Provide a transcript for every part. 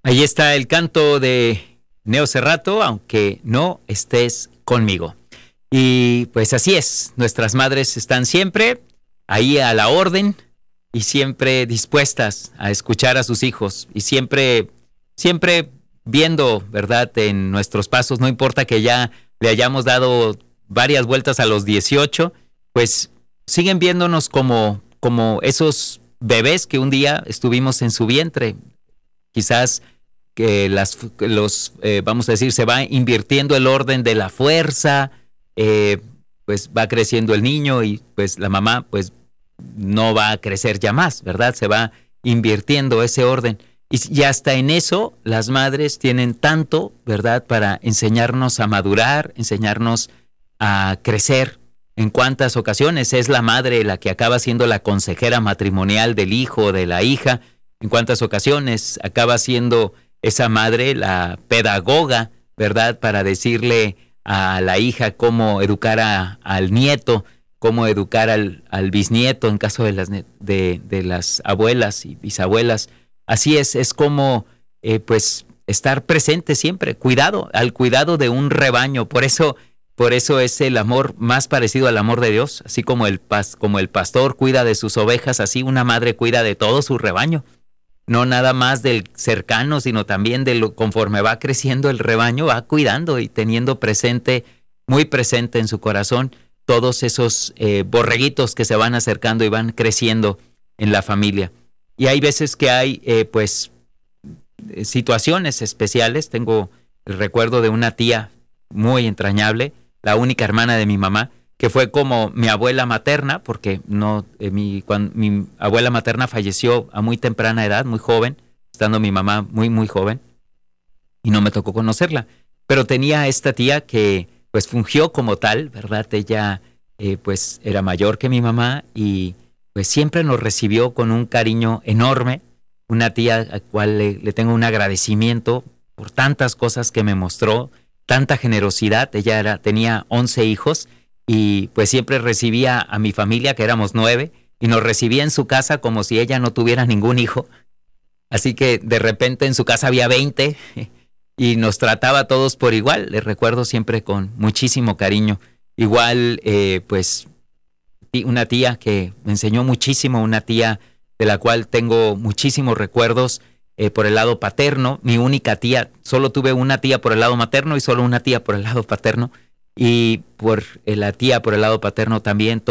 Ahí está el canto de Neo Cerrato, aunque no estés conmigo. Y pues así es, nuestras madres están siempre ahí a la orden y siempre dispuestas a escuchar a sus hijos y siempre viendo, ¿verdad?, en nuestros pasos. No importa que ya le hayamos dado varias vueltas a los 18, pues siguen viéndonos como esos bebés que un día estuvimos en su vientre. Quizás que vamos a decir, se va invirtiendo el orden de la fuerza, pues va creciendo el niño y pues la mamá pues no va a crecer ya más, ¿verdad? Se va invirtiendo ese orden. Y hasta en eso las madres tienen tanto, ¿verdad?, para enseñarnos a madurar, enseñarnos a crecer. En cuántas ocasiones es la madre la que acaba siendo la consejera matrimonial del hijo o de la hija. En cuántas ocasiones acaba siendo esa madre la pedagoga, ¿verdad?, para decirle a la hija cómo educar al nieto, cómo educar al bisnieto en caso de las abuelas y bisabuelas. Así es como pues estar presente siempre, al cuidado de un rebaño. Por eso es el amor más parecido al amor de Dios. Así como el pastor cuida de sus ovejas, así una madre cuida de todo su rebaño. No nada más del cercano, sino también conforme va creciendo el rebaño, va cuidando y teniendo presente, muy presente en su corazón, todos esos borreguitos que se van acercando y van creciendo en la familia. Y hay veces que hay situaciones especiales. Tengo el recuerdo de una tía muy entrañable, la única hermana de mi mamá, que fue como mi abuela materna, porque mi abuela materna falleció a muy temprana edad, muy joven, estando mi mamá muy, muy joven, y no me tocó conocerla. Pero tenía esta tía que pues fungió como tal, ¿verdad? Ella pues era mayor que mi mamá y pues siempre nos recibió con un cariño enorme. Una tía a la cual le tengo un agradecimiento por tantas cosas que me mostró, tanta generosidad. Ella tenía 11 hijos y pues siempre recibía a mi familia, que éramos 9, y nos recibía en su casa como si ella no tuviera ningún hijo. Así que de repente en su casa había 20 y nos trataba a todos por igual. Les recuerdo siempre con muchísimo cariño. Igual, pues, una tía que me enseñó muchísimo, una tía de la cual tengo muchísimos recuerdos por el lado paterno. Mi única tía, solo tuve una tía por el lado materno y solo una tía por el lado paterno. Y por la tía por el lado paterno también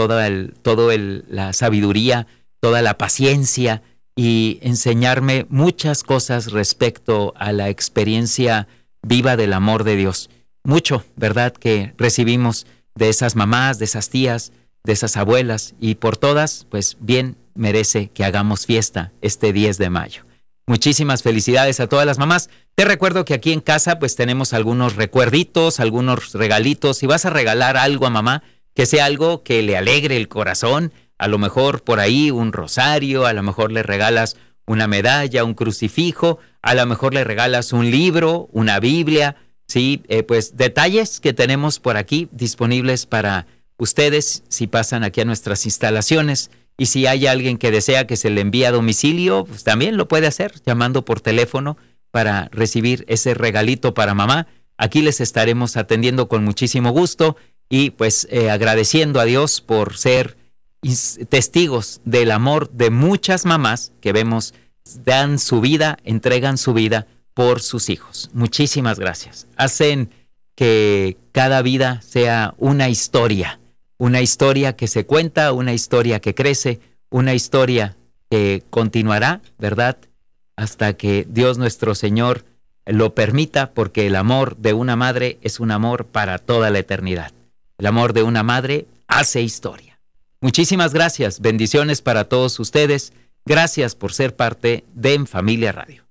la sabiduría, toda la paciencia y enseñarme muchas cosas respecto a la experiencia viva del amor de Dios. Mucho, ¿verdad?, que recibimos de esas mamás, de esas tías, de esas abuelas, y por todas, pues bien merece que hagamos fiesta este 10 de mayo. Muchísimas felicidades a todas las mamás. Te recuerdo que aquí en casa pues tenemos algunos recuerditos, algunos regalitos. Si vas a regalar algo a mamá, que sea algo que le alegre el corazón, a lo mejor por ahí un rosario, a lo mejor le regalas una medalla, un crucifijo, a lo mejor le regalas un libro, una Biblia, ¿sí? Pues detalles que tenemos por aquí disponibles para ustedes si pasan aquí a nuestras instalaciones. Y si hay alguien que desea que se le envíe a domicilio, pues también lo puede hacer llamando por teléfono para recibir ese regalito para mamá. Aquí les estaremos atendiendo con muchísimo gusto y pues agradeciendo a Dios por ser testigos del amor de muchas mamás que vemos dan su vida, entregan su vida por sus hijos. Muchísimas gracias. Hacen que cada vida sea una historia que se cuenta, una historia que crece, una historia que continuará, ¿verdad?, hasta que Dios nuestro Señor lo permita, porque el amor de una madre es un amor para toda la eternidad. El amor de una madre hace historia. Muchísimas gracias, bendiciones para todos ustedes. Gracias por ser parte de En Familia Radio.